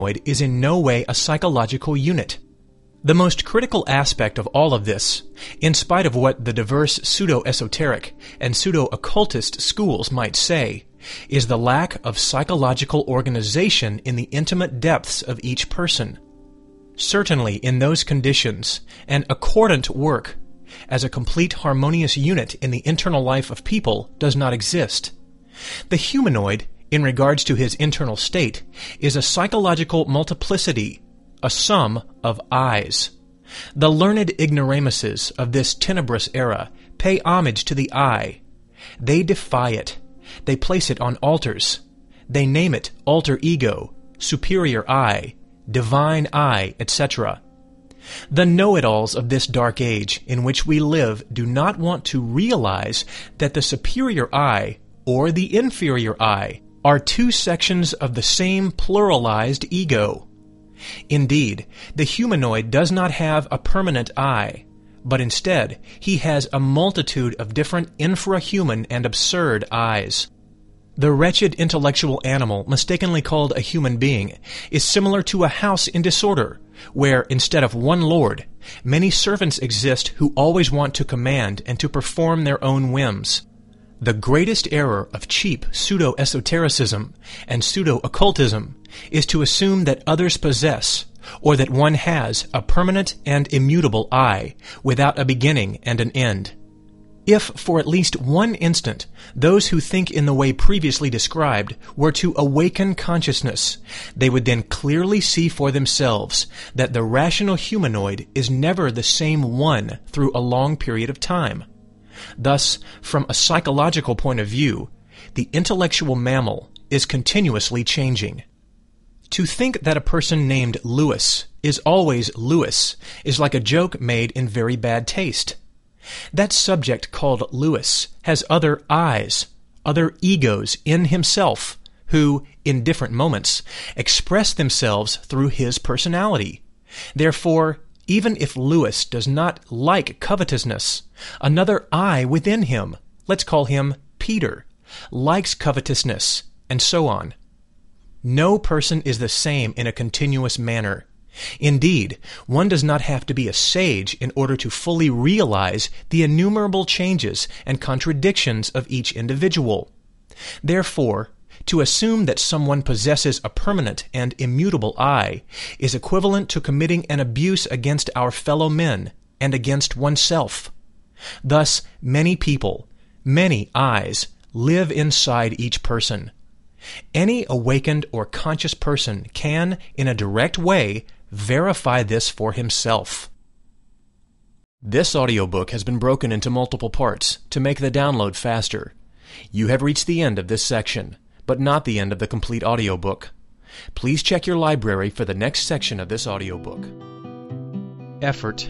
is in no way a psychological unit. The most critical aspect of all of this, in spite of what the diverse pseudo-esoteric and pseudo-occultist schools might say, is the lack of psychological organization in the intimate depths of each person. Certainly, in those conditions, an accordant work, as a complete harmonious unit in the internal life of people, does not exist. The humanoid, in regards to his internal state, is a psychological multiplicity, a sum of eyes. The learned ignoramuses of this tenebrous era pay homage to the eye. They defy it. They place it on altars. They name it alter ego, superior I, divine I, etc. The know-it-alls of this dark age in which we live do not want to realize that the superior I, or the inferior I, are two sections of the same pluralized ego. Indeed, the humanoid does not have a permanent I, but instead he has a multitude of different infrahuman and absurd eyes. The wretched intellectual animal mistakenly called a human being is similar to a house in disorder, where instead of one lord, many servants exist who always want to command and to perform their own whims. The greatest error of cheap pseudo-esotericism and pseudo-occultism is to assume that others possess, or that one has, a permanent and immutable I, without a beginning and an end. If, for at least one instant, those who think in the way previously described were to awaken consciousness, they would then clearly see for themselves that the rational humanoid is never the same one through a long period of time. Thus, from a psychological point of view, the intellectual mammal is continuously changing. To think that a person named Louis is always Louis is like a joke made in very bad taste. That subject called Louis has other eyes, other egos in himself, who, in different moments, express themselves through his personality. Therefore, even if Louis does not like covetousness, another I within him, let's call him Peter, likes covetousness, and so on. No person is the same in a continuous manner. Indeed, one does not have to be a sage in order to fully realize the innumerable changes and contradictions of each individual. Therefore, to assume that someone possesses a permanent and immutable I is equivalent to committing an abuse against our fellow men and against oneself. Thus, many people, many I's, live inside each person. Any awakened or conscious person can, in a direct way, verify this for himself. This audiobook has been broken into multiple parts to make the download faster. You have reached the end of this section, but not the end of the complete audiobook. Please check your library for the next section of this audiobook. Effort.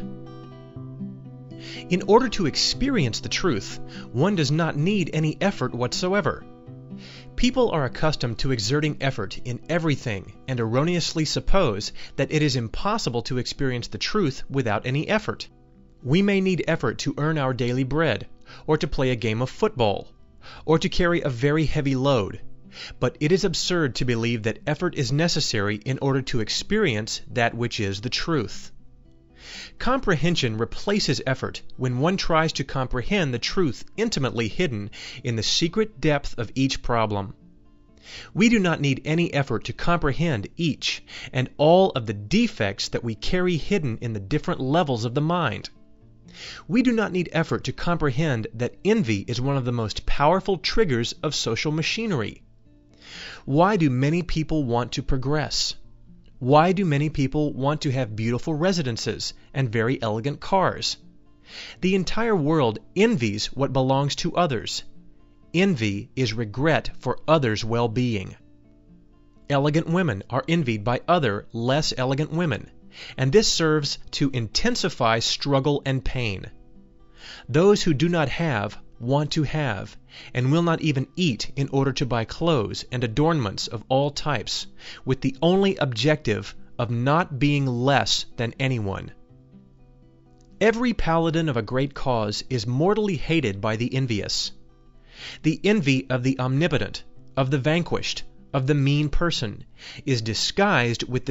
In order to experience the truth, one does not need any effort whatsoever. People are accustomed to exerting effort in everything and erroneously suppose that it is impossible to experience the truth without any effort. We may need effort to earn our daily bread, or to play a game of football, or to carry a very heavy load, but it is absurd to believe that effort is necessary in order to experience that which is the truth. Comprehension replaces effort when one tries to comprehend the truth intimately hidden in the secret depth of each problem. We do not need any effort to comprehend each and all of the defects that we carry hidden in the different levels of the mind. We do not need effort to comprehend that envy is one of the most powerful triggers of social machinery. Why do many people want to progress? Why do many people want to have beautiful residences and very elegant cars? The entire world envies what belongs to others. Envy is regret for others' well-being. Elegant women are envied by other, less elegant women, and this serves to intensify struggle and pain. Those who do not have want to have, and will not even eat in order to buy clothes and adornments of all types, with the only objective of not being less than anyone. Every paladin of a great cause is mortally hated by the envious. The envy of the omnipotent, of the vanquished, of the mean person is disguised with